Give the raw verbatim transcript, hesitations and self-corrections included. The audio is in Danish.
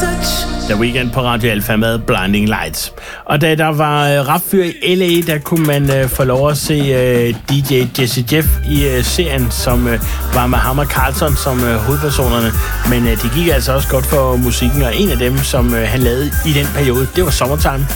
The Weeknd på Radio Alfa med Blinding Lights. Og da der var uh, rapfyr i L A, der kunne man uh, få lov at se uh, D J Jesse Jeff i uh, serien, som uh, var med ham og Carlton som uh, hovedpersonerne. Men uh, det gik altså også godt for musikken, og en af dem, som uh, han lavede i den periode, det var Summertime.